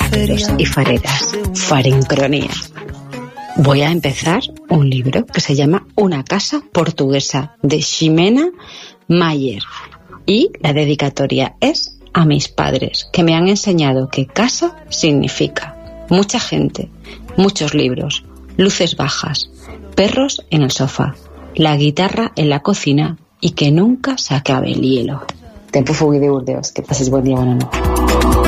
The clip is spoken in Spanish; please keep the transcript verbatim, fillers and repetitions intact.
fareros y fareras, Farincronía. Voy a empezar un libro que se llama Una casa portuguesa, de Ximena Mayer, y la dedicatoria es a mis padres, que me han enseñado que casa significa mucha gente, muchos libros, luces bajas, perros en el sofá, la guitarra en la cocina y que nunca se acabe el hielo. Tempo Fugui de Burdeos. Que pases buen día, buena noche.